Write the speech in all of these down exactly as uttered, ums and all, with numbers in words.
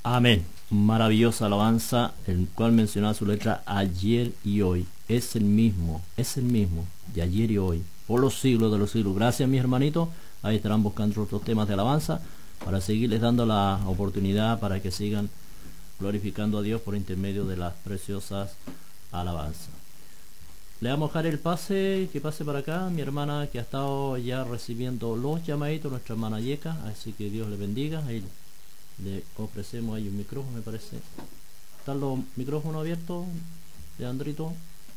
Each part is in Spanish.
Amén. Maravillosa alabanza, el cual mencionaba su letra ayer y hoy. Es el mismo, es el mismo, de ayer y hoy, por los siglos de los siglos. Gracias, mis hermanitos. Ahí estarán buscando otros temas de alabanza para seguirles dando la oportunidad para que sigan glorificando a Dios por intermedio de las preciosas alabanzas. Le vamos a dejar el pase, que pase para acá, mi hermana que ha estado ya recibiendo los llamaditos, nuestra hermana Yeca, así que Dios le bendiga. Ahí le ofrecemos ahí un micrófono, me parece. ¿Están los micrófonos abiertos, Leandrito?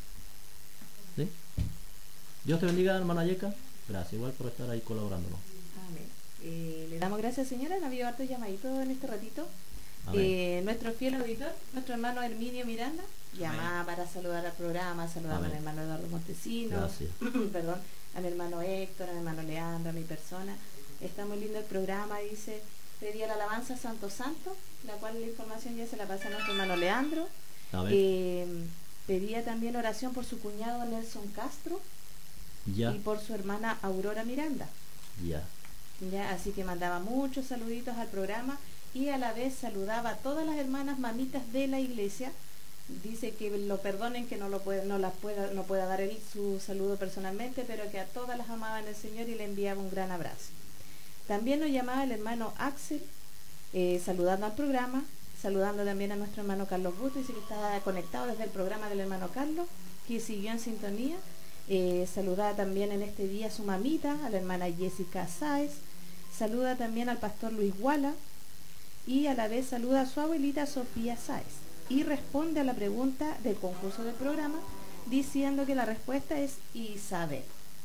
¿Sí? Dios te bendiga, hermana Yeca. Gracias, igual por estar ahí colaborándonos. Amén. Eh, le damos gracias, señora. Han habido hartos llamaditos en este ratito. Eh, nuestro fiel auditor, nuestro hermano Herminio Miranda, llamaba para saludar al programa, saludaba al hermano Eduardo Montesinos, perdón, al hermano Héctor, al hermano Leandro, a mi persona. Está muy lindo el programa, dice, pedía la alabanza Santo Santo, la cual la información ya se la pasa a nuestro hermano Leandro. Eh, pedía también oración por su cuñado Nelson Castro ya. y por su hermana Aurora Miranda. Ya. Ya, así que mandaba muchos saluditos al programa y a la vez saludaba a todas las hermanas mamitas de la iglesia. Dice que lo perdonen, que no lo puede, no las pueda, no pueda dar él su saludo personalmente, pero que a todas las amaba en el Señor y le enviaba un gran abrazo. También nos llamaba el hermano Axel, eh, saludando al programa, saludando también a nuestro hermano Carlos Busto, dice que estaba conectado desde el programa del hermano Carlos, que siguió en sintonía. Eh, saludaba también en este día a su mamita, a la hermana Jessica Sáez, saluda también al pastor Luis Guala, y a la vez saluda a su abuelita Sofía Sáez y responde a la pregunta del concurso del programa diciendo que la respuesta es Isabel.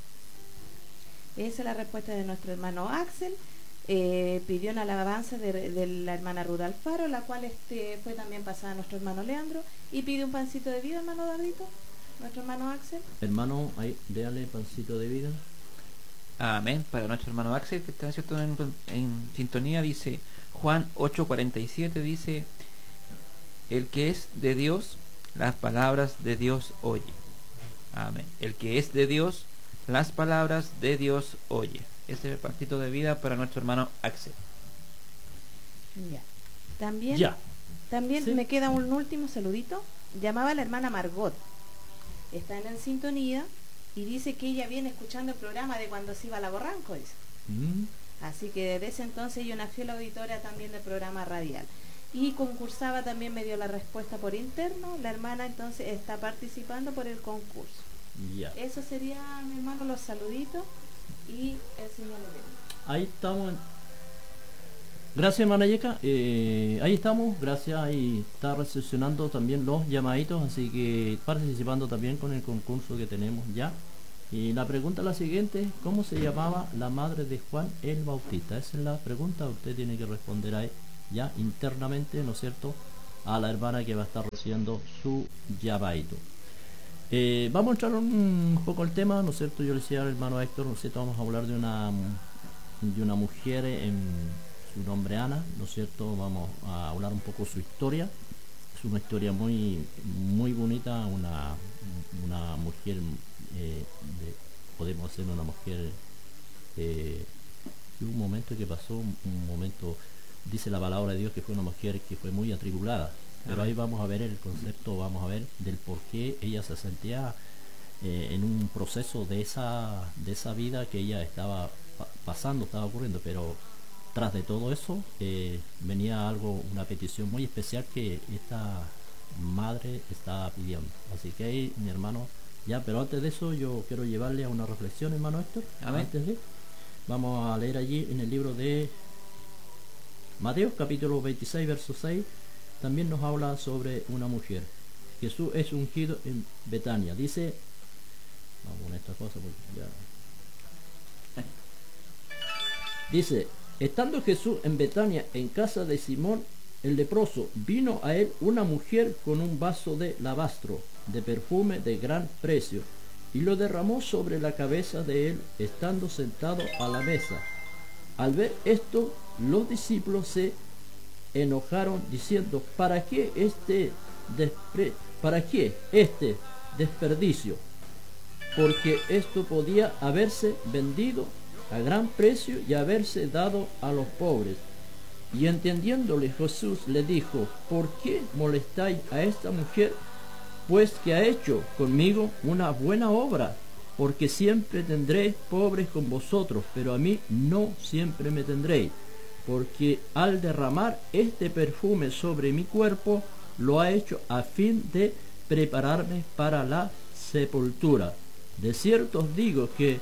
Esa es la respuesta de nuestro hermano Axel. Eh, pidió una alabanza de, de la hermana Ruda Alfaro, la cual este, fue también pasada a nuestro hermano Leandro, y pide un pancito de vida, hermano Davidito, nuestro hermano Axel. Hermano, ahí, déale pancito de vida. Amén. Para nuestro hermano Axel, que está ¿cierto? En, en sintonía, dice Juan ocho cuarenta y siete, dice: el que es de Dios, las palabras de Dios oye. Amén. El que es de Dios, las palabras de Dios oye. Ese es el partito de vida para nuestro hermano Axel. Ya. También, ya. también ¿Sí? me queda un último saludito. Llamaba a la hermana Margot. Está en sintonía y dice que ella viene escuchando el programa de cuando se iba a la Borranco, dice. Mm. Así que desde ese entonces ella una fiel auditora también del programa radial. Y concursaba también, me dio la respuesta por interno. La hermana entonces está participando por el concurso. Ya. Eso sería, mi hermano, los saluditos y el Señor le bendiga. Ahí estamos. Gracias, hermana Yeca. Eh, ahí estamos, gracias. Ahí está recepcionando también los llamaditos, así que participando también con el concurso que tenemos ya. Y la pregunta es la siguiente: ¿cómo se llamaba la madre de Juan el Bautista? Esa es la pregunta, usted tiene que responder ahí ya internamente, ¿no es cierto?, a la hermana que va a estar recibiendo su llamadito. Eh, vamos a entrar un poco al tema, ¿no es cierto? Yo le decía al hermano Héctor, ¿no es cierto?, vamos a hablar de una de una mujer, en su nombre Ana, ¿no es cierto? Vamos a hablar un poco de su historia. Es una historia muy muy bonita, una, una mujer, eh, de, podemos decir una mujer, eh, un momento que pasó, un, un momento, dice la palabra de Dios que fue una mujer que fue muy atribulada, pero ahí vamos a ver el concepto, vamos a ver del por qué ella se sentía eh, en un proceso de esa de esa vida que ella estaba pa pasando, estaba ocurriendo, pero tras de todo eso eh, venía algo, una petición muy especial que esta madre estaba pidiendo. Así que ahí, mi hermano, ya, pero antes de eso yo quiero llevarle a una reflexión, hermano Héctor. Amén. Antes de, vamos a leer allí en el libro de Mateo, capítulo veintiséis, verso seis, también nos habla sobre una mujer. Jesús es ungido en Betania. Dice, vamos con esta cosa porque ya. Dice, estando Jesús en Betania, en casa de Simón el leproso, vino a él una mujer con un vaso de alabastro, de perfume de gran precio, y lo derramó sobre la cabeza de él, estando sentado a la mesa. Al ver esto, los discípulos se enojaron diciendo, ¿para qué este despre para qué este desperdicio? Porque esto podía haberse vendido a gran precio y haberse dado a los pobres. Y entendiéndole Jesús le dijo: ¿por qué molestáis a esta mujer? Pues que ha hecho conmigo una buena obra. Porque siempre tendréis pobres con vosotros, pero a mí no siempre me tendréis. Porque al derramar este perfume sobre mi cuerpo, lo ha hecho a fin de prepararme para la sepultura. De cierto os digo que,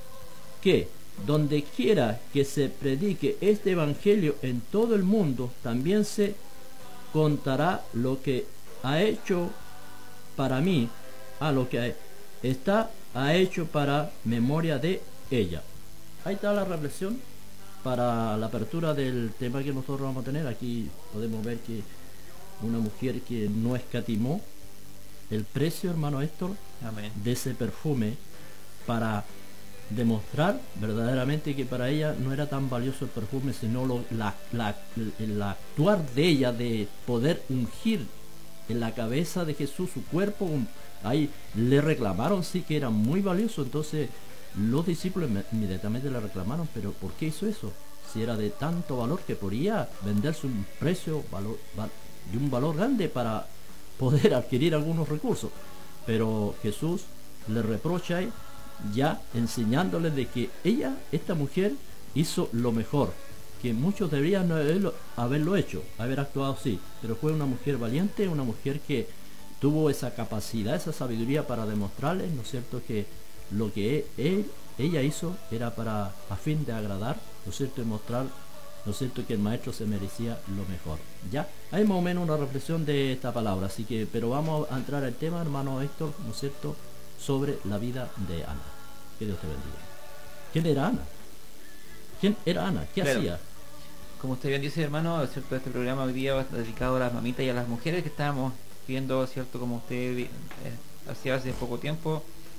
que donde quiera que se predique este evangelio en todo el mundo, también se contará lo que ha hecho para mí, a lo que está ha hecho para memoria de ella. Ahí está la reflexión para la apertura del tema que nosotros vamos a tener. Aquí podemos ver que una mujer que no escatimó el precio, hermano Héctor, Amén. de ese perfume, para demostrar verdaderamente que para ella no era tan valioso el perfume, sino lo, la, la, el actuar de ella, de poder ungir en la cabeza de Jesús su cuerpo. Ahí le reclamaron sí que era muy valioso. Entonces los discípulos inmediatamente le reclamaron: pero ¿por qué hizo eso? Si era de tanto valor que podía venderse un precio valor, val, de un valor grande para poder adquirir algunos recursos. Pero Jesús le reprocha ya enseñándole de que ella, esta mujer, hizo lo mejor, que muchos deberían haberlo, haberlo hecho, haber actuado así, pero fue una mujer valiente, una mujer que tuvo esa capacidad, esa sabiduría para demostrarles, ¿no es cierto?, que lo que él, ella hizo era para, a fin de agradar, ¿no es cierto?, y mostrar, ¿no es cierto?, que el maestro se merecía lo mejor. Ya, hay más o menos una reflexión de esta palabra, así que, pero vamos a entrar al tema, hermano Héctor, ¿no es cierto?, sobre la vida de Ana. Que Dios te bendiga. ¿Quién era Ana? ¿Quién era Ana? ¿Qué Claro. hacía? Como usted bien dice, hermano, ¿cierto? Este programa hoy día va dedicado a las mamitas y a las mujeres que estábamos viendo, ¿cierto? Como usted eh, hacía hace poco tiempo,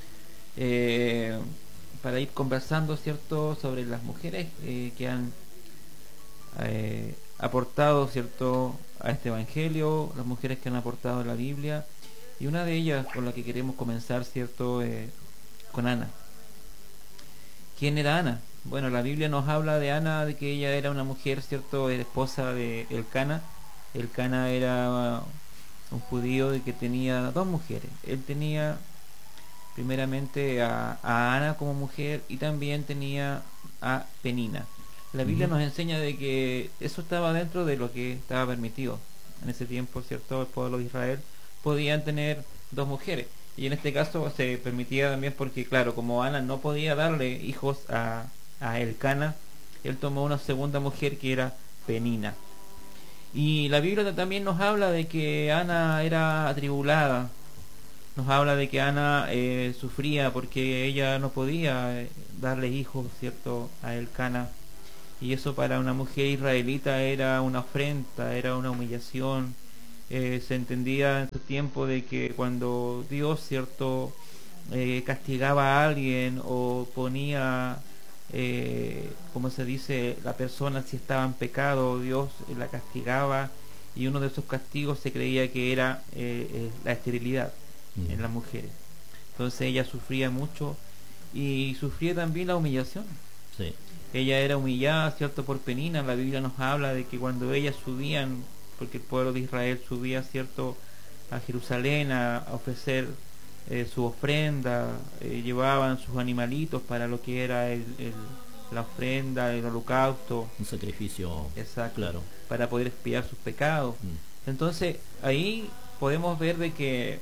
eh, para ir conversando, ¿cierto?, sobre las mujeres eh, que han eh, aportado, ¿cierto?, a este evangelio, las mujeres que han aportado a la Biblia, y una de ellas con la que queremos comenzar, ¿cierto?, eh, con Ana. ¿Quién era Ana? Bueno, la Biblia nos habla de Ana, de que ella era una mujer, ¿cierto?, era esposa de Elcana. Elcana era un judío de que tenía dos mujeres. Él tenía primeramente a, a Ana como mujer, y también tenía a Penina. La Biblia uh-huh. nos enseña de que eso estaba dentro de lo que estaba permitido. En ese tiempo, ¿cierto?, el pueblo de Israel podían tener dos mujeres. Y en este caso se permitía también porque, claro, como Ana no podía darle hijos a, a Elcana, él tomó una segunda mujer que era Penina. Y la Biblia también nos habla de que Ana era atribulada. Nos habla de que Ana eh, sufría porque ella no podía eh, darle hijos, ¿cierto?, a Elcana. Y eso para una mujer israelita era una afrenta, era una humillación. Eh, se entendía en su tiempo de que cuando Dios, cierto, eh, castigaba a alguien o ponía, eh, como se dice, la persona si estaba en pecado, Dios eh, la castigaba, y uno de esos castigos se creía que era eh, eh, la esterilidad mm. en las mujeres. Entonces ella sufría mucho y sufría también la humillación. Sí. Ella era humillada, cierto, por Penina. La Biblia nos habla de que cuando ellas subían, porque el pueblo de Israel subía, cierto, a Jerusalén a, a ofrecer eh, su ofrenda, eh, llevaban sus animalitos para lo que era el, el, la ofrenda, el holocausto, un sacrificio, exacto, claro, para poder expiar sus pecados. Mm. Entonces ahí podemos ver de que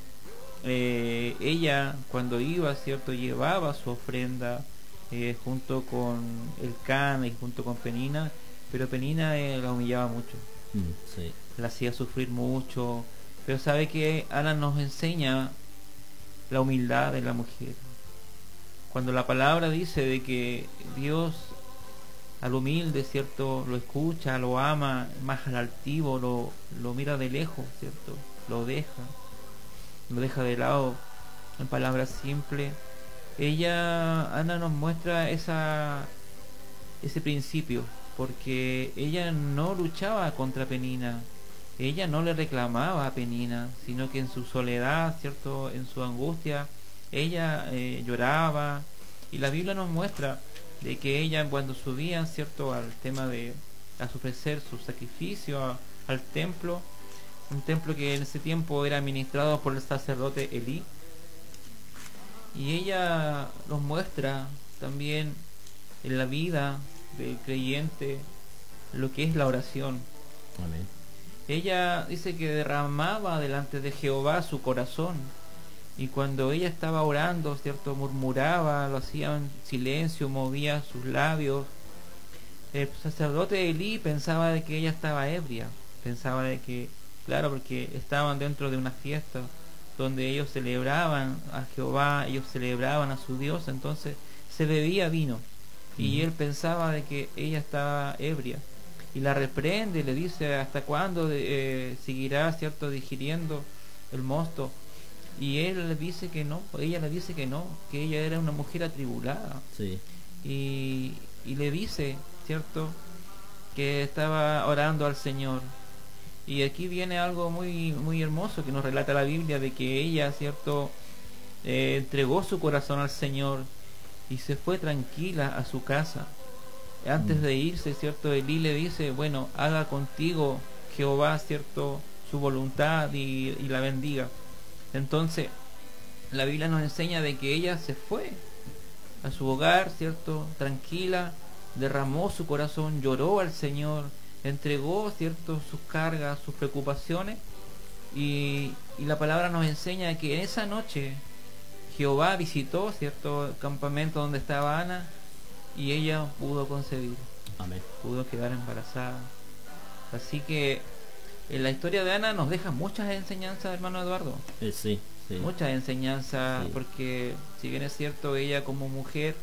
eh, ella cuando iba, cierto, llevaba su ofrenda eh, junto con Elcana y junto con Penina, pero Penina eh, la humillaba mucho. Mm, sí. La hacía sufrir mucho, pero sabe que Ana nos enseña la humildad de la mujer. Cuando la palabra dice de que Dios al humilde, cierto, lo escucha, lo ama, más al altivo lo, lo mira de lejos, cierto, lo deja, lo deja de lado. En palabras simples, ella, Ana, nos muestra esa ese principio, porque ella no luchaba contra Penina. Ella no le reclamaba a Penina, sino que en su soledad, cierto, en su angustia, ella eh, lloraba. Y la Biblia nos muestra de que ella, cuando subían, cierto, al tema de, a ofrecer su sacrificio a, al templo, un templo que en ese tiempo era administrado por el sacerdote Elí, y ella nos muestra también en la vida del creyente lo que es la oración. Amén. Ella dice que derramaba delante de Jehová su corazón, y cuando ella estaba orando, cierto, murmuraba, lo hacía en silencio, movía sus labios. El sacerdote Elí pensaba de que ella estaba ebria, pensaba de que, claro, porque estaban dentro de una fiesta donde ellos celebraban a Jehová, ellos celebraban a su Dios, entonces se bebía vino, y él pensaba de que ella estaba ebria, y la reprende, le dice hasta cuándo eh, seguirá, cierto, digiriendo el mosto, y él le dice que no, ella le dice que no, que ella era una mujer atribulada. Sí. y, y le dice, cierto, que estaba orando al Señor. Y aquí viene algo muy muy hermoso que nos relata la Biblia, de que ella, cierto, eh, entregó su corazón al Señor y se fue tranquila a su casa. Antes de irse, cierto, Elí le dice, bueno, haga contigo Jehová, cierto, su voluntad, y, y la bendiga. Entonces la Biblia nos enseña de que ella se fue a su hogar, cierto, tranquila, derramó su corazón, lloró al Señor, entregó, cierto, sus cargas, sus preocupaciones, y, y la palabra nos enseña que en esa noche Jehová visitó, cierto, el campamento donde estaba Ana, y ella pudo concebir. Amén. Pudo quedar embarazada. Así que en la historia de Ana nos deja muchas enseñanzas, hermano Eduardo. Eh, sí, sí. Muchas enseñanzas, Sí. Porque si bien es cierto, ella como mujer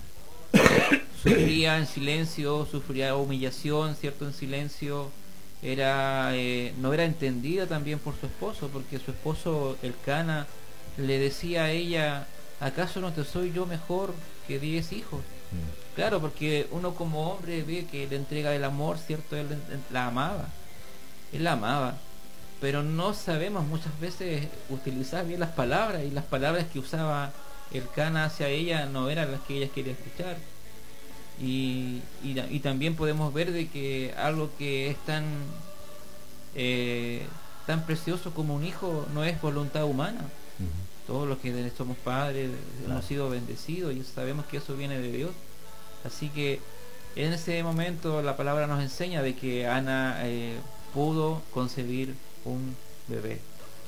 sufría en silencio, sufría humillación, cierto, en silencio, era eh, no era entendida también por su esposo, porque su esposo Elcana le decía a ella, ¿acaso no te soy yo mejor que diez hijos? Mm. Claro, porque uno como hombre ve que le entrega el amor, cierto, él la amaba, él la amaba, pero no sabemos muchas veces utilizar bien las palabras, y las palabras que usaba Elcana hacia ella no eran las que ella quería escuchar. Y, y, y también podemos ver de que algo que es tan eh, tan precioso como un hijo no es voluntad humana. Uh-huh. Todos los que somos padres, claro, hemos sido bendecidos y sabemos que eso viene de Dios. Así que en ese momento la palabra nos enseña de que Ana eh, pudo concebir un bebé.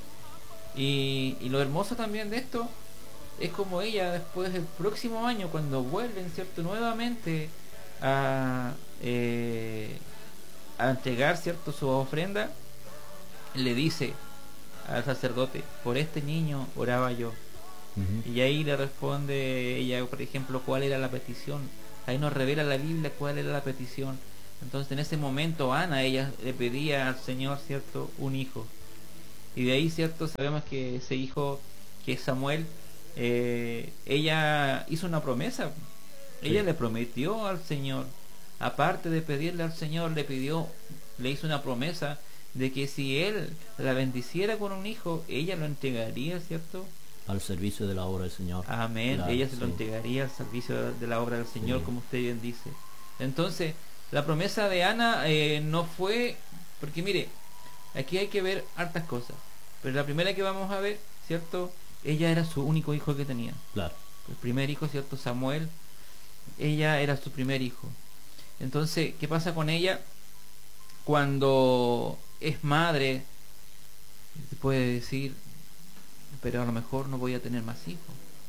Y, y lo hermoso también de esto es como ella después, el próximo año, cuando vuelven, cierto, nuevamente a, eh, a entregar, cierto, su ofrenda, le dice al sacerdote, por este niño oraba yo. Uh-huh. Y ahí le responde ella, por ejemplo, cuál era la petición. Ahí nos revela la Biblia cuál era la petición. Entonces en ese momento Ana, ella le pedía al Señor, cierto, un hijo. Y de ahí, cierto, sabemos que ese hijo, que es Samuel, eh, ella hizo una promesa. Sí. Ella le prometió al Señor, aparte de pedirle al Señor, le pidió, le hizo una promesa de que si él la bendiciera con un hijo, ella lo entregaría, ¿cierto?, al servicio de la obra del Señor. Amén. Claro, ella se sí. lo entregaría al servicio de la obra del Señor, sí. como usted bien dice. Entonces la promesa de Ana eh, no fue, porque mire, aquí hay que ver hartas cosas, pero la primera que vamos a ver, ¿cierto?, ella era su único hijo que tenía. Claro. El primer hijo, ¿cierto?, Samuel, ella era su primer hijo. Entonces, ¿qué pasa con ella? Cuando es madre, se puede decir, pero a lo mejor no voy a tener más hijos.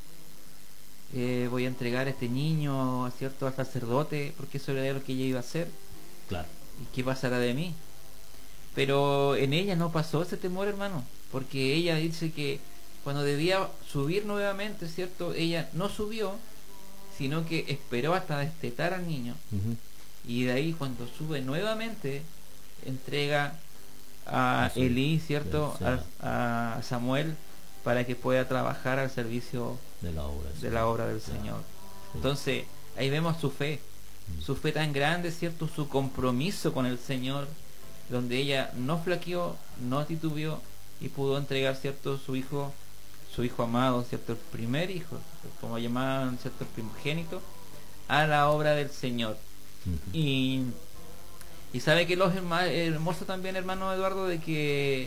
Eh, voy a entregar a este niño, ¿cierto?, al sacerdote, porque eso era lo que ella iba a hacer. Claro. ¿Y qué pasará de mí? Pero en ella no pasó ese temor, hermano, porque ella dice que cuando debía subir nuevamente, ¿cierto?, ella no subió, sino que esperó hasta destetar al niño. Uh-huh. Y de ahí, cuando sube nuevamente, entrega a sí, Elí, ¿cierto?, a, a Samuel, para que pueda trabajar al servicio de la obra, de la obra del claro. Señor. Sí. Entonces, ahí vemos su fe, uh-huh. su fe tan grande, ¿cierto?, su compromiso con el Señor, donde ella no flaqueó, no titubeó, y pudo entregar, ¿cierto?, su hijo, su hijo amado, ¿cierto?, el primer hijo, como llamaban, ¿cierto?, el primogénito, a la obra del Señor. Uh-huh. Y, Y sabe que lo herma- hermoso también, hermano Eduardo, de que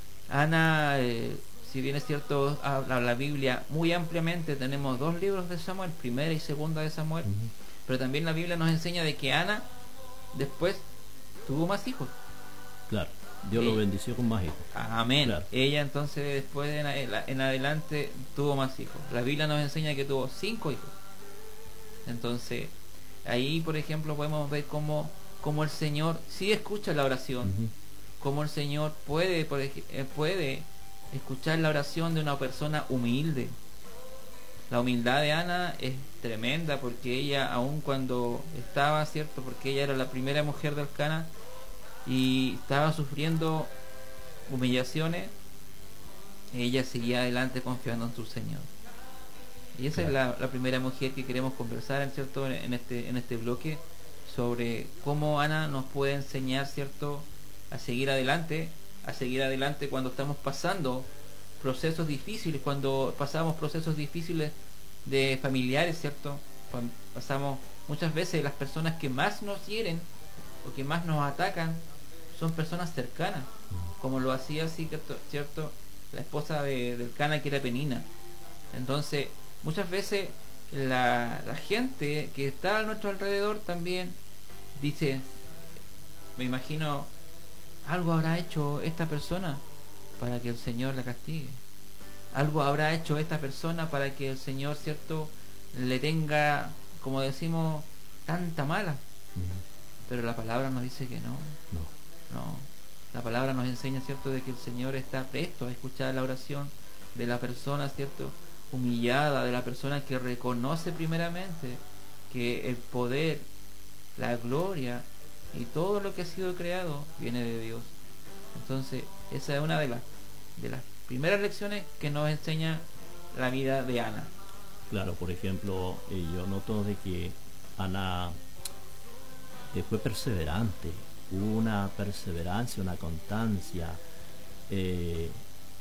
Ana, eh, si bien es cierto, habla la Biblia muy ampliamente, tenemos dos libros de Samuel, primera y segunda de Samuel, Ujú. pero también la Biblia nos enseña de que Ana después tuvo más hijos. Claro, Dios lo Eh, bendició con más hijos. Amén. Claro. Ella entonces después en, a- en adelante tuvo más hijos. La Biblia nos enseña que tuvo cinco hijos. Entonces, ahí por ejemplo podemos ver cómo, cómo el Señor sí escucha la oración, Ujú. cómo el Señor puede, por ej- eh, puede escuchar la oración de una persona humilde. La humildad de Ana es tremenda porque ella, aun cuando estaba, cierto, porque ella era la primera mujer del Cana y estaba sufriendo humillaciones, ella seguía adelante confiando en su Señor. Y esa Claro. es la, la primera mujer que queremos conversar, ¿cierto? En este, en este bloque, sobre cómo Ana nos puede enseñar, ¿cierto?, a seguir adelante, a seguir adelante cuando estamos pasando procesos difíciles, cuando pasamos procesos difíciles de familiares, ¿cierto? Cuando pasamos muchas veces las personas que más nos hieren o que más nos atacan son personas cercanas, como lo hacía así, ¿cierto?, la esposa de, del Cana, que era Penina. Entonces, muchas veces la, la gente que está a nuestro alrededor también dice, me imagino, algo habrá hecho esta persona para que el Señor la castigue. Algo habrá hecho esta persona para que el Señor, cierto, le tenga, como decimos, tanta mala. Ujú. Pero la palabra nos dice que no, No. no. La palabra nos enseña, cierto, de que el Señor está presto a escuchar la oración de la persona, cierto, humillada, de la persona que reconoce primeramente que el poder, la gloria y todo lo que ha sido creado viene de Dios. Entonces, esa es una de las de las primeras lecciones que nos enseña la vida de Ana. Claro, por ejemplo, eh, yo noto de que Ana eh, fue perseverante, hubo una perseverancia, una constancia. eh,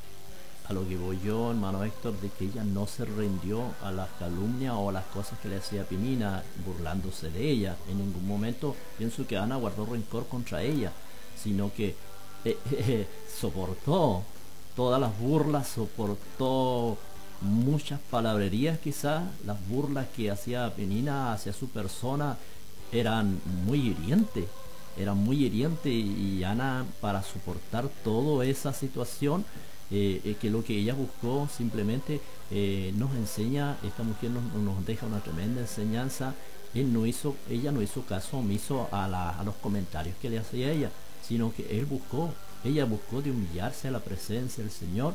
a lo que voy yo, hermano Héctor, de que ella no se rindió a las calumnias o a las cosas que le hacía Penina, burlándose de ella. En ningún momento pienso que Ana guardó rencor contra ella, sino que eh, eh, soportó todas las burlas, soportó muchas palabrerías. Quizás las burlas que hacía Penina hacia su persona eran muy hirientes, eran muy hirientes, y Ana, para soportar toda esa situación, eh, eh, que lo que ella buscó simplemente, eh, nos enseña, esta mujer nos, nos deja una tremenda enseñanza. Él no hizo, ella no hizo caso omiso a, la, a los comentarios que le hacía ella, sino que él buscó, ella buscó de humillarse a la presencia del Señor.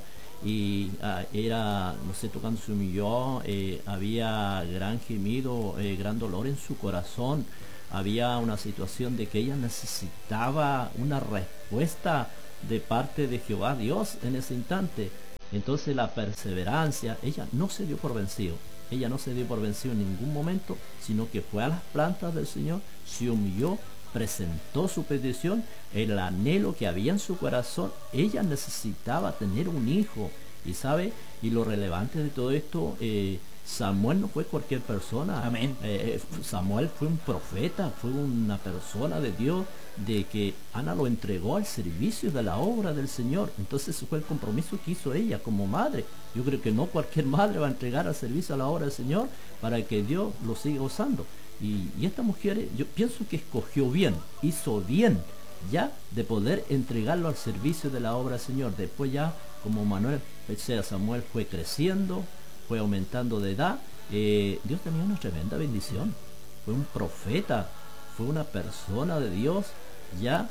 Y ah, era, no sé, tocando se humilló, eh, había gran gemido, eh, gran dolor en su corazón, había una situación de que ella necesitaba una respuesta de parte de Jehová Dios en ese instante. Entonces la perseverancia, ella no se dio por vencido, ella no se dio por vencido en ningún momento, sino que fue a las plantas del Señor, se humilló, presentó su petición, el anhelo que había en su corazón. Ella necesitaba tener un hijo, y sabe, y lo relevante de todo esto, eh, Samuel no fue cualquier persona. Amén. Eh, Samuel fue un profeta, fue una persona de Dios, de que Ana lo entregó al servicio de la obra del Señor. Entonces ese fue el compromiso que hizo ella como madre. Yo creo que no cualquier madre va a entregar al servicio a la obra del Señor para que Dios lo siga usando. Y, y esta mujer, yo pienso que escogió bien, hizo bien, ya, de poder entregarlo al servicio de la obra del Señor. Después ya, como Manuel, o sea, Samuel fue creciendo, fue aumentando de edad, eh, Dios tenía una tremenda bendición. Fue un profeta, fue una persona de Dios, ya,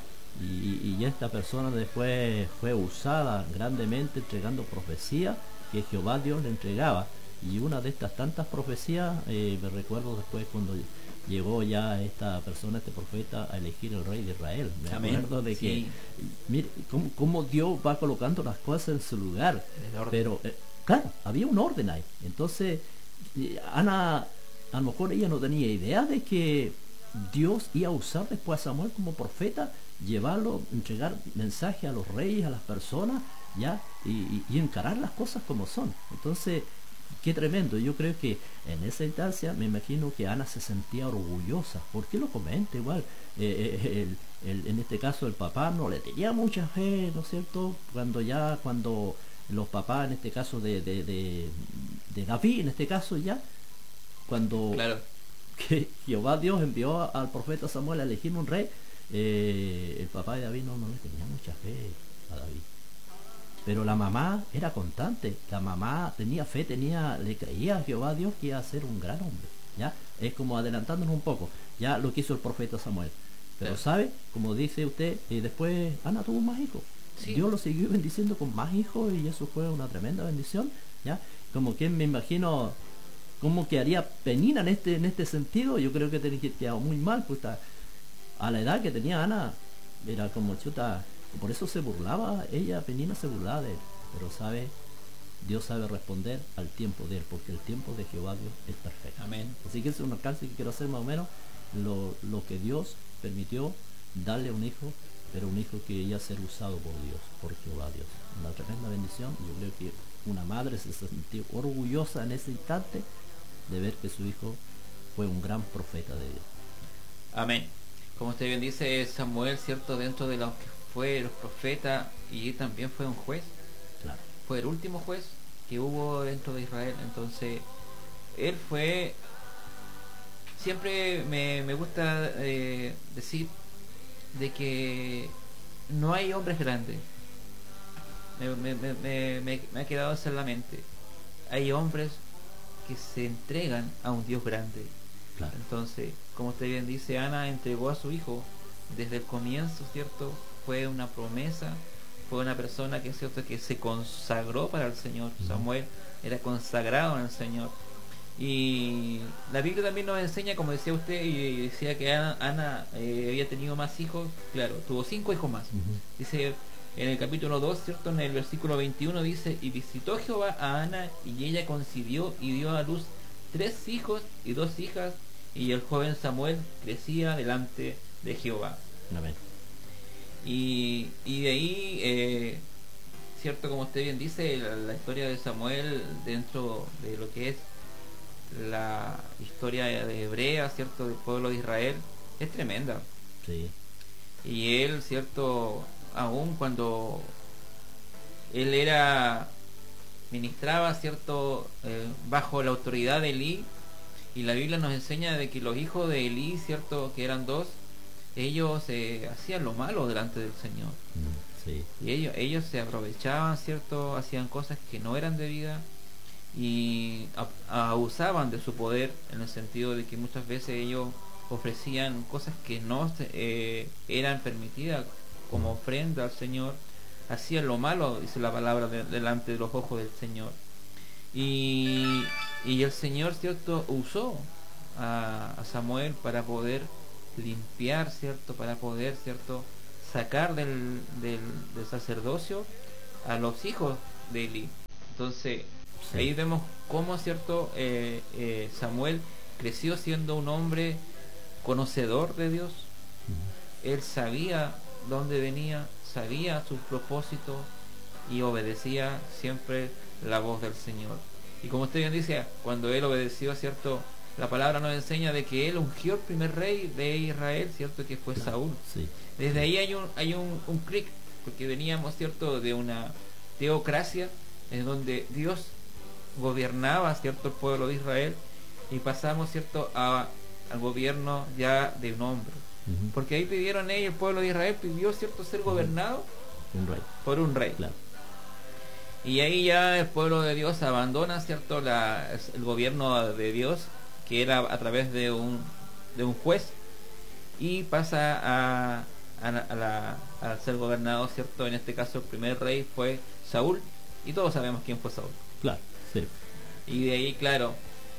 y, y esta persona después fue usada grandemente entregando profecía que Jehová Dios le entregaba. Y una de estas tantas profecías, eh, me recuerdo después cuando llegó ya esta persona, este profeta, a elegir el rey de Israel. Me Amén. acuerdo de que, Sí. mire, cómo, cómo Dios va colocando las cosas en su lugar. El orden. Pero, eh, claro, había un orden ahí. Entonces, eh, Ana, a lo mejor ella no tenía idea de que Dios iba a usar después a Samuel como profeta, llevarlo, entregar mensaje a los reyes, a las personas, ya, y, y- y encarar las cosas como son. Entonces, qué tremendo. Yo creo que en esa instancia me imagino que Ana se sentía orgullosa. ¿Por qué lo comenta igual? Eh, eh, el, el, en este caso el papá no le tenía mucha fe, ¿no es cierto? Cuando ya, cuando los papás, en este caso de, de, de, de David, en este caso ya, cuando Claro. que Jehová Dios envió al profeta Samuel a elegir un rey, eh, el papá de David no, no le tenía mucha fe a David. Pero la mamá era constante, la mamá tenía fe, tenía, le creía a Jehová Dios que iba a ser un gran hombre. ¿Ya? Es como adelantándonos un poco, ya lo que hizo el profeta Samuel. Pero Claro. sabe, como dice usted, y después Ana tuvo más hijos. Sí. Dios lo siguió bendiciendo con más hijos y eso fue una tremenda bendición. ¿Ya? Como que me imagino cómo quedaría Penina en este, en este sentido. Yo creo que tenía que quedado muy mal, pues está, a la edad que tenía Ana, era como chuta. Por eso se burlaba, ella, Penina, se burlaba de él. Pero sabe, Dios sabe responder al tiempo de él, porque el tiempo de Jehová Dios es perfecto. Amén. Así que ese es un alcance que quiero hacer más o menos, lo, lo que Dios permitió darle a un hijo, pero un hijo que iba a ser usado por Dios, por Jehová Dios. Una tremenda bendición. Yo creo que una madre se sintió orgullosa en ese instante de ver que su hijo fue un gran profeta de Dios. Amén. Como usted bien dice, Samuel, cierto, dentro de los que fue los profetas, y también fue un juez, Claro. fue el último juez que hubo dentro de Israel. Entonces él fue, siempre me, me gusta eh, decir de que no hay hombres grandes. Me, me, me, me, me- me ha quedado eso en la mente. Hay hombres que se entregan a un Dios grande. Claro. Entonces, como usted bien dice, Ana entregó a su hijo desde el comienzo, ¿cierto? Fue una promesa, fue una persona que, ¿cierto?, que se consagró para el Señor. Ujú. Samuel era consagrado en el Señor. Y la Biblia también nos enseña, como decía usted, y decía que Ana, Ana, eh, había tenido más hijos. Claro, tuvo cinco hijos más. Ujú. Dice en el capítulo dos, ¿cierto? En el versículo veintiuno dice: y visitó Jehová a Ana, y ella concibió y dio a luz tres hijos y dos hijas, y el joven Samuel crecía delante de Jehová. Amén. Y, y de ahí, eh, cierto, como usted bien dice, la, la historia de Samuel dentro de lo que es la historia de hebrea, cierto, del pueblo de Israel, es tremenda. Sí. Y él, cierto, aún cuando él era, ministraba, cierto, eh, bajo la autoridad de Elí, y la Biblia nos enseña de que los hijos de Elí, cierto, que eran dos, ellos eh, hacían lo malo delante del Señor. Mm, sí. Y ellos, ellos se aprovechaban, cierto, hacían cosas que no eran debidas, y a- abusaban de su poder, en el sentido de que muchas veces ellos ofrecían cosas que no se- eh, eran permitidas como ofrenda al Señor. Hacían lo malo, dice la palabra, de- delante de los ojos del Señor. Y, y el Señor, cierto, usó a, a Samuel para poder limpiar, cierto, para poder, cierto, sacar del, del, del sacerdocio a los hijos de Eli. Entonces, Sí. ahí vemos cómo, cierto, eh, eh, Samuel creció siendo un hombre conocedor de Dios. Ujú. Él sabía dónde venía, sabía su propósito, y obedecía siempre la voz del Señor. Y como usted bien dice, cuando él obedeció, cierto, la palabra nos enseña de que él ungió el primer rey de Israel, cierto, que fue Claro. Saúl. Sí. Desde ahí hay un hay un, un clic, porque veníamos, cierto, de una teocracia en donde Dios gobernaba, cierto, el pueblo de Israel, y pasamos, cierto, a, al gobierno ya de un hombre. Ujú. Porque ahí pidieron ellos, el pueblo de Israel pidió, cierto, ser gobernado Un rey. por un rey. Claro. Y ahí ya el pueblo de Dios abandona, cierto, la, el gobierno de Dios, que era a través de un, de un juez, y pasa a, a, a la, a ser gobernado, cierto. En este caso el primer rey fue Saúl, y todos sabemos quién fue Saúl. Claro. Sí. Y de ahí, claro,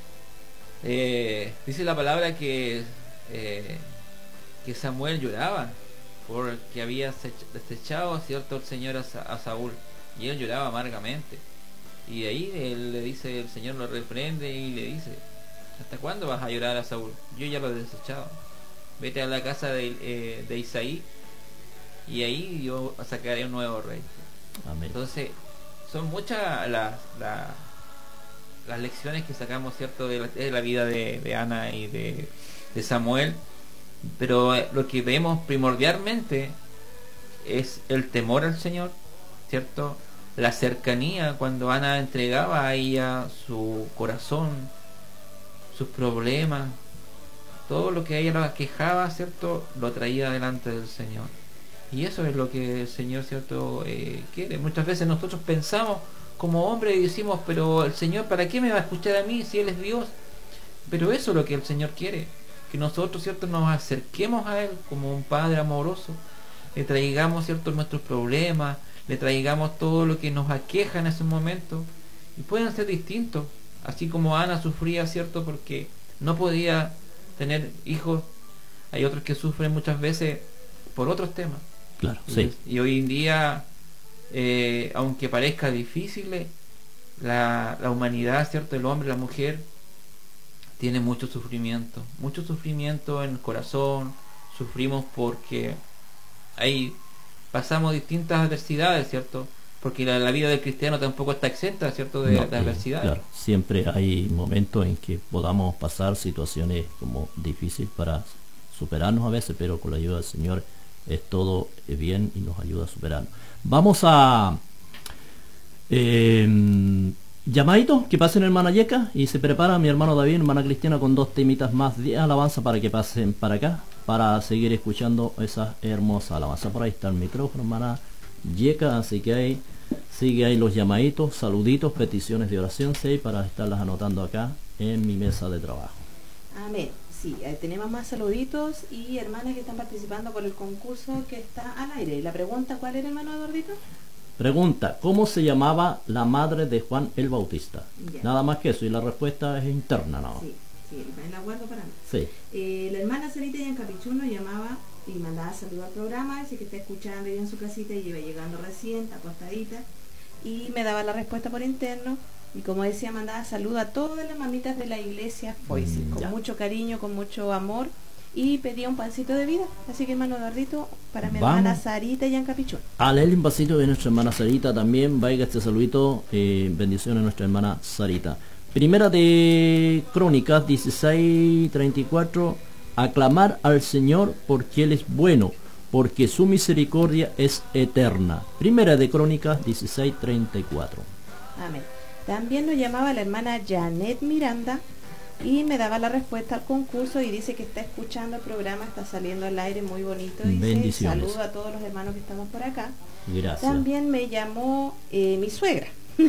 eh, dice la palabra que eh, que Samuel lloraba porque había desechado, cierto, el Señor a, Sa a Saúl, y él lloraba amargamente. Y de ahí él le dice, el Señor lo reprende y le dice: ¿hasta cuándo vas a llorar a Saúl? Yo ya lo he desechado. Vete a la casa de, eh, de Isaí, y ahí yo sacaré un nuevo rey. Amén. Entonces, son muchas las, las, las lecciones que sacamos, cierto, de la, de la vida de, de Ana y de, de Samuel, pero eh, lo que vemos primordialmente es el temor al Señor, cierto, la cercanía cuando Ana entregaba a ella su corazón, sus problemas, todo lo que a ella la aquejaba, cierto, lo traía delante del Señor. Y eso es lo que el Señor, cierto, eh, quiere. Muchas veces nosotros pensamos como hombres y decimos, pero el Señor, ¿para qué me va a escuchar a mí si Él es Dios? Pero eso es lo que el Señor quiere, que nosotros, cierto, nos acerquemos a Él como un Padre amoroso, le traigamos, cierto, nuestros problemas, le traigamos todo lo que nos aqueja en ese momento, y pueden ser distintos, así como Ana sufría, cierto, porque no podía tener hijos. Hay otros que sufren muchas veces por otros temas. Claro, y, sí. y hoy en día, eh, aunque parezca difícil, la, la humanidad, cierto, el hombre, la mujer, tiene mucho sufrimiento, mucho sufrimiento en el corazón. Sufrimos porque ahí pasamos distintas adversidades, cierto, porque la, la vida del cristiano tampoco está exenta, cierto, de, No, de eh, adversidades. claro, siempre hay momentos en que podamos pasar situaciones como difíciles para superarnos a veces, pero con la ayuda del Señor es todo bien y nos ayuda a superarnos. Vamos a eh, llamadito que pasen hermana Yeca y se prepara mi hermano David, hermana Cristiana, con dos temitas más de alabanza para que pasen para acá, para seguir escuchando esas hermosas alabanzas. Por ahí está el micrófono, hermana Yeca, así que ahí sigue ahí los llamaditos, saluditos, peticiones de oración, sí, para estarlas anotando acá en mi mesa de trabajo. Amén. Sí, eh, tenemos más saluditos y hermanas que están participando por el concurso que está al aire. ¿Y la pregunta cuál era, hermano Eduardito? Pregunta, ¿cómo se llamaba la madre de Juan el Bautista? Ya. Nada más que eso, y la respuesta es interna, ¿no? Sí, sí, la guardo para mí. Sí. Eh, la hermana Sarita y en Capichuno llamaba y mandaba saludar al programa, dice que está escuchando ella en su casita y iba llegando recién, acostadita, y me daba la respuesta por interno. Y como decía, mandaba saludo a todas las mamitas de la iglesia Foisi, Mm, con ya. mucho cariño, con mucho amor, y pedía un pancito de vida. Así que, hermano Eduardito, para mi Vamos. hermana Sarita y en Capichón. A leerle un vasito de nuestra hermana Sarita también, vaya este saludito, eh, bendiciones a nuestra hermana Sarita. Primera de Crónicas dieciséis treinta y cuatro, aclamar al Señor porque Él es bueno, porque su misericordia es eterna. Primera de Crónicas dieciséis treinta y cuatro. Amén. También nos llamaba la hermana Janet Miranda y me daba la respuesta al concurso y dice que está escuchando el programa, está saliendo al aire muy bonito. Dice, Bendiciones. saludo a todos los hermanos que estamos por acá. Gracias. También me llamó eh, mi suegra.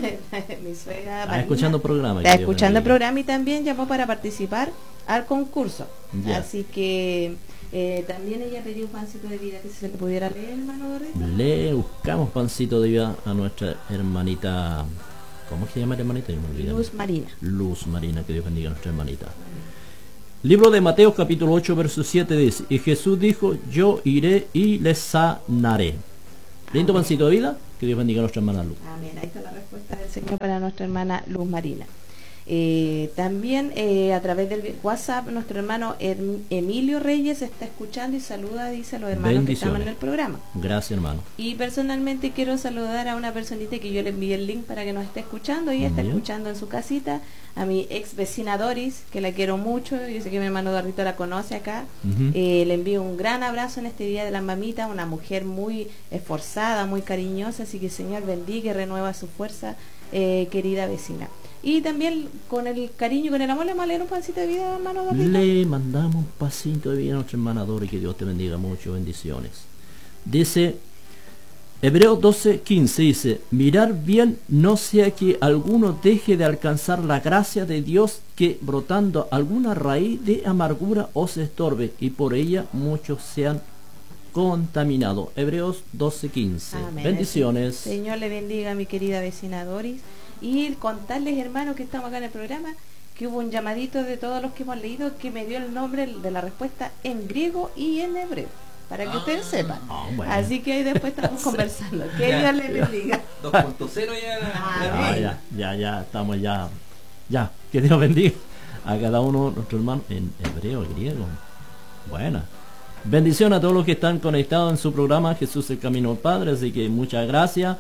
mi suegra Está Marina, escuchando el programa. está que Dios escuchando el bendiga. programa y también llamó para participar al concurso. Ya. Así que eh, también ella pidió un pancito de vida que se le pudiera leer, hermano Gordito. Le buscamos pancito de vida a nuestra hermanita. ¿Cómo se llama la hermanita? Yo me olvidé. Luz Marina. Luz Marina, que Dios bendiga a nuestra hermanita. Libro de Mateo capítulo ocho verso siete dice, y Jesús dijo, yo iré y les sanaré. Lindo pancito de vida, que Dios bendiga a nuestra hermana Luz. Amén. Ahí está la respuesta del Señor para nuestra hermana Luz Marina. Eh, también eh, a través del WhatsApp nuestro hermano Em- Emilio Reyes está escuchando y saluda, dice, a los hermanos que estamos en el programa. Gracias, hermano. Y personalmente quiero saludar a una personita que yo le envié el link para que nos esté escuchando y está Bien. escuchando en su casita, a mi ex vecina Doris, que la quiero mucho, yo sé que mi hermano Eduardito la conoce acá. Ujú. Eh, le envío un gran abrazo en este día de las mamitas, una mujer muy esforzada, muy cariñosa, así que el Señor bendiga y renueva su fuerza, eh, querida vecina. Y también con el cariño y con el amor le vamos a leer un pancito de vida, hermano Eduardito. Le mandamos un pasito de vida a nuestra hermana Dora y que Dios te bendiga mucho, bendiciones. Dice, Hebreos doce quince dice, mirar bien no sea que alguno deje de alcanzar la gracia de Dios, que brotando alguna raíz de amargura os estorbe y por ella muchos sean contaminados. Hebreos doce quince. Amén. Bendiciones. Señor le bendiga a mi querida vecina Doris. Y contarles, hermanos, que estamos acá en el programa, que hubo un llamadito de todos los que hemos leído que me dio el nombre de la respuesta en griego y en hebreo, para que ustedes sepan. Ah, bueno. Así que ahí después estamos Sí. conversando. Que Ya. Dios les bendiga. dos punto cero ya. Ah, Ah, ya, ya, ya, estamos ya. Ya, que Dios bendiga a cada uno de nuestros hermanos en hebreo, griego. Buena. Bendición a todos los que están conectados en su programa Jesús el Camino al Padre, así que muchas gracias.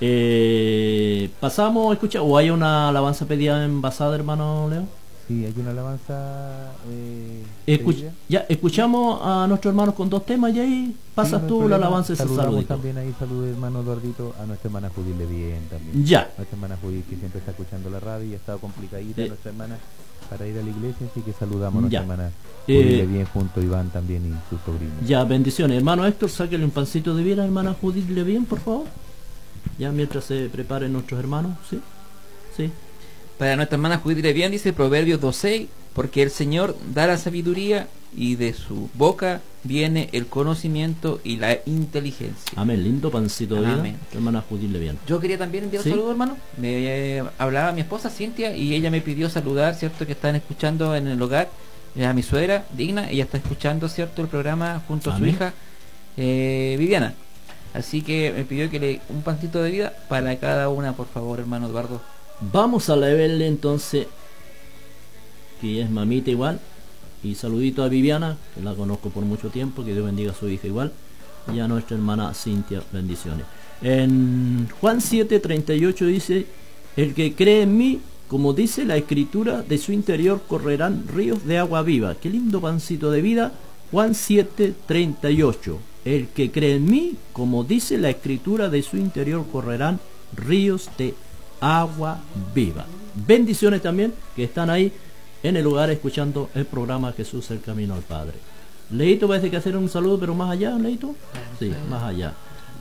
Eh, pasamos a escuchar, o hay una alabanza pedida en Basada, hermano Leo. Sí, hay una alabanza. Eh, Escuch ya, escuchamos a nuestros hermanos con dos temas y ahí pasas sí, no tú problema. la alabanza y ese Saludamos saludito. también ahí, saludos hermano Eduardito, a nuestra hermana Judith Levien también. Ya. Nuestra hermana Judith que siempre está escuchando la radio y ha estado complicadita, Eh. nuestra hermana, para ir a la iglesia, así que saludamos a nuestra Ya. hermana Judith Eh. Levien junto a Iván también y sus sobrinos. Ya, bendiciones. Hermano Héctor, sáquele un pancito de vida, hermana Judith Levien, por favor. Ya, mientras se preparen nuestros hermanos, ¿sí? Sí. Para nuestra hermana Judith Levien dice Proverbios doce, porque el Señor da la sabiduría y de su boca viene el conocimiento y la inteligencia. Amén, lindo pancito de vida, Amén. hermana Judith Levien. Yo quería también enviar ¿Sí? un saludo, hermano. Me eh, hablaba mi esposa Cintia y ella me pidió saludar, ¿cierto? Que están escuchando en el hogar eh, a mi suegra, Digna. Ella está escuchando, ¿cierto? El programa junto a su Amén. hija eh, Viviana. Así que me pidió que le un pancito de vida para cada una, por favor, hermano Eduardo. Vamos a leerle entonces, que ella es mamita igual, y saludito a Viviana, que la conozco por mucho tiempo, que Dios bendiga a su hija igual, y a nuestra hermana Cintia, bendiciones. En Juan siete treinta y ocho dice, el que cree en mí, como dice la escritura, de su interior correrán ríos de agua viva. Qué lindo pancito de vida. Juan siete treinta y ocho, el que cree en mí, como dice la escritura, de su interior correrán ríos de agua viva. Bendiciones también que están ahí en el lugar escuchando el programa Jesús el Camino al Padre. Leito parece que hacer un saludo, pero más allá, Leito. Sí, más allá.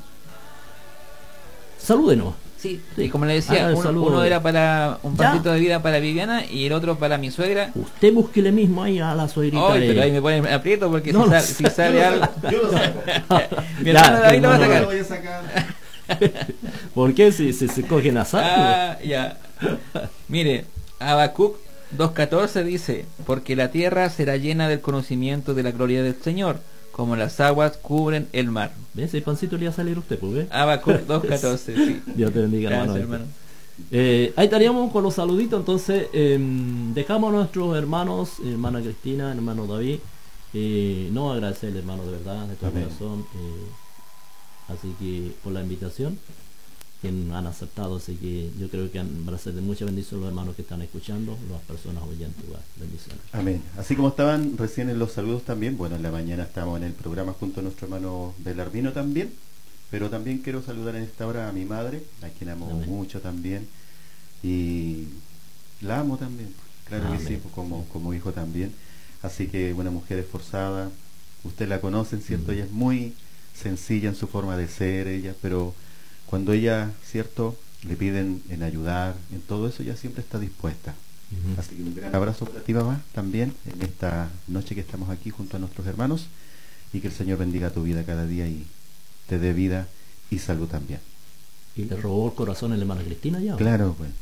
Salúdenos. Sí, Sí. y como le decía, Ah, el uno, saludo. uno era para un Ya. pancito de vida para Viviana y el otro para mi suegra. Usted búsquele mismo ahí a la suegrita. Ay, de- pero ahí me ponen aprieto porque No si, lo sale, sé. si sale algo. Yo lo saco. Mi Ya, hermano David lo va a hermano, sacar. Lo voy a sacar. ¿Por qué si se, se cogen a saco? Ah, ya. Mire, Habacuc dos catorce dice, porque la tierra será llena del conocimiento de la gloria del Señor, como las aguas cubren el mar. ¿Ve? Ese pancito le iba a salir a usted, pues, ¿ve? Habacuc dos catorce, sí. Dios te bendiga, Gracias, hermano. hermano. Eh, ahí estaríamos con los saluditos. Entonces eh, dejamos a nuestros hermanos, hermana Cristina, hermano David, eh, no agradecerle, hermano, de verdad, de todo Amén. corazón, eh, así que por la invitación que han aceptado, así que yo creo que han, van a ser de mucha bendición los hermanos que están escuchando, las personas oyentes igual, bendiciones. Amén. Así como estaban recién en los saludos también, bueno, en la mañana estamos en el programa junto a nuestro hermano Belarmino también, pero también quiero saludar en esta hora a mi madre, a quien amo Amén. mucho también, y la amo también, claro Amén. que sí, pues, como, como hijo también. Así que una mujer esforzada, usted la conocen, ¿cierto? Mm. Ella es muy sencilla en su forma de ser, ella, pero cuando ella, ¿cierto?, le piden en ayudar, en todo eso, ella siempre está dispuesta. Ujú. Así que un gran abrazo para ti, mamá, también en esta noche que estamos aquí junto a nuestros hermanos, y que el Señor bendiga tu vida cada día y te dé vida y salud también. Y le robó el corazón a la hermana Cristina ya. ¿o? Claro, pues.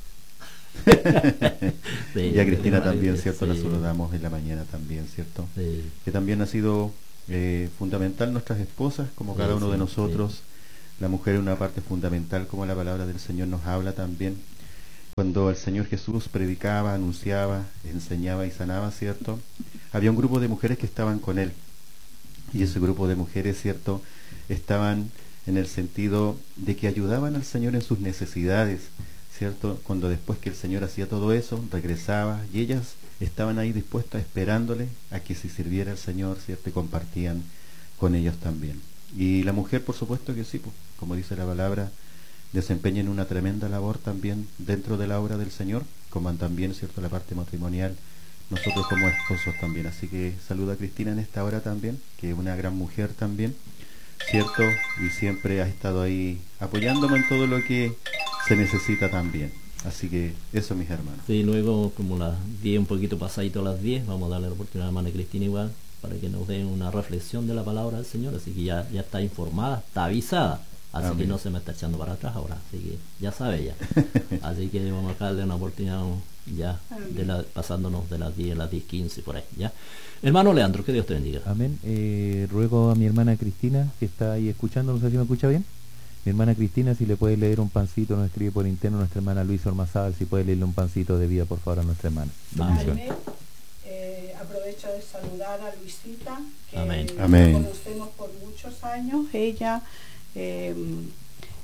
Sí, Y a Cristina hermana, también, sí, ¿cierto? La sí, saludamos en la mañana también, ¿cierto? sí. Que también ha sido eh, fundamental nuestras esposas, como Sí, cada uno sí, de nosotros. La mujer es una parte fundamental, como la palabra del Señor nos habla también. Cuando el Señor Jesús predicaba, anunciaba, enseñaba y sanaba, ¿cierto? Había un grupo de mujeres que estaban con Él. Y ese grupo de mujeres, ¿cierto?, estaban en el sentido de que ayudaban al Señor en sus necesidades, ¿cierto? Cuando después que el Señor hacía todo eso, regresaba y ellas estaban ahí dispuestas, esperándole a que se sirviera el Señor, ¿cierto? Y compartían con ellos también. Y la mujer, por supuesto que sí, pues, como dice la palabra, desempeñan una tremenda labor también dentro de la obra del Señor, como también, ¿cierto?, la parte matrimonial, nosotros como esposos también. Así que saluda a Cristina en esta hora también, que es una gran mujer también, ¿cierto? Y siempre ha estado ahí apoyándome en todo lo que se necesita también. Así que eso, mis hermanos. Sí, luego como las diez, un poquito pasadito a las diez, vamos a darle la oportunidad a la hermana Cristina igual, para que nos dé una reflexión de la palabra del Señor, así que ya, ya está informada, está avisada, así Amén. que no se me está echando para atrás ahora, así que ya sabe ya. Así que vamos a darle una oportunidad ya, de la, pasándonos de las diez a las diez quince por ahí, ya. Hermano Leandro, que Dios te bendiga. Amén. Eh, ruego a mi hermana Cristina, que está ahí escuchando, no sé si me escucha bien. Mi hermana Cristina, si le puede leer un pancito, nos escribe por interno nuestra hermana Luisa Ormazábal, si puede leerle un pancito de vida, por favor, a nuestra hermana. Bendiciones. Amén. Eh, aprovecho de saludar a Luisita, que Amén. la Amén. conocemos por muchos años. Ella eh,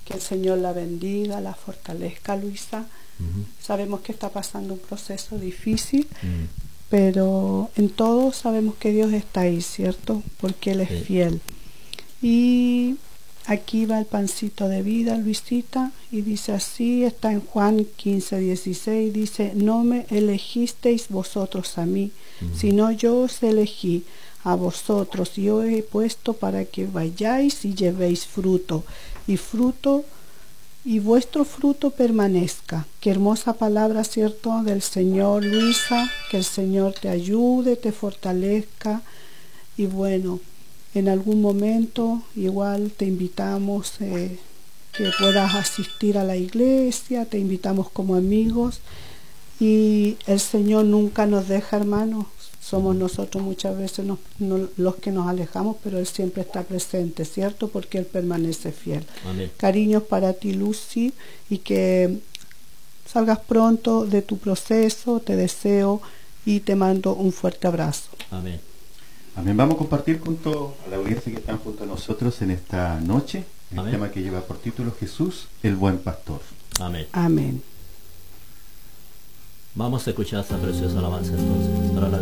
Que el Señor la bendiga, la fortalezca, Luisa. Ujú. Sabemos que está pasando un proceso difícil, Mm. pero en todo sabemos que Dios está ahí, ¿cierto? Porque Él es Sí. fiel. Y aquí va el pancito de vida, Luisita, y dice así, está en Juan quince, dieciséis, dice, no me elegisteis vosotros a mí, Ujú. sino yo os elegí a vosotros, y os he puesto para que vayáis y llevéis fruto, y fruto, y vuestro fruto permanezca. Qué hermosa palabra, ¿cierto?, del Señor, Luisa, que el Señor te ayude, te fortalezca, y bueno, en algún momento igual te invitamos eh, que puedas asistir a la iglesia, te invitamos como amigos, y el Señor nunca nos deja, hermanos. Somos nosotros muchas veces nos- no- los que nos alejamos, pero Él siempre está presente, ¿cierto? Porque Él permanece fiel. Amén. Cariños para ti, Lucy, y que salgas pronto de tu proceso, te deseo y te mando un fuerte abrazo. Amén. Amén. Vamos a compartir junto a la audiencia que están junto a nosotros en esta noche el Amén. tema que lleva por título Jesús, el buen pastor. Amén. Amén. Vamos a escuchar esa preciosa alabanza entonces. Para la